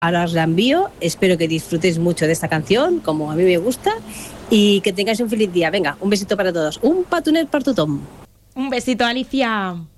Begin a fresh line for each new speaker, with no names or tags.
Ahora os la envío, espero que disfrutéis mucho de esta canción, como a mí me gusta, y que tengáis un feliz día. Venga, un besito para todos. Un patunet per tothom.
Un besito, Alicia.